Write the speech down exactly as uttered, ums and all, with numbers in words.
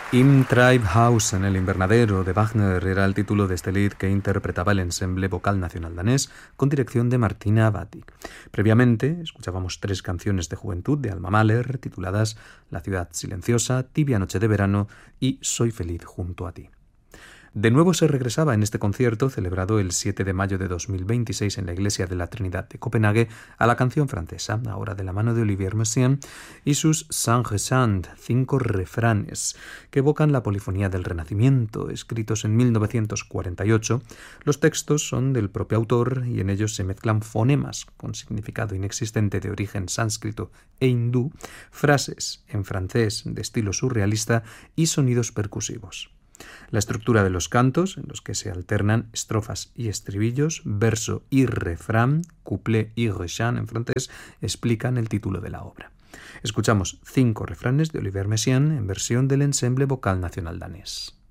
Im Treibhaus, en el invernadero de Wagner, era el título de este lied que interpretaba el ensemble vocal nacional danés con dirección de Martina Batik. Previamente escuchábamos tres canciones de juventud de Alma Mahler tituladas La ciudad silenciosa, Tibia noche de verano y Soy feliz junto a ti. De nuevo se regresaba en este concierto, celebrado el siete de mayo de dos mil veintiséis en la Iglesia de la Trinidad de Copenhague, a la canción francesa, ahora de la mano de Olivier Messiaen, y sus cinq chants, cinco refranes, que evocan la polifonía del Renacimiento, escritos en mil novecientos cuarenta y ocho. Los textos son del propio autor y en ellos se mezclan fonemas con significado inexistente de origen sánscrito e hindú, frases en francés de estilo surrealista y sonidos percusivos. La estructura de los cantos, en los que se alternan estrofas y estribillos, verso y refrán, couplet y refrain en francés, explican el título de la obra. Escuchamos cinco refranes de Olivier Messiaen en versión del ensemble vocal nacional danés.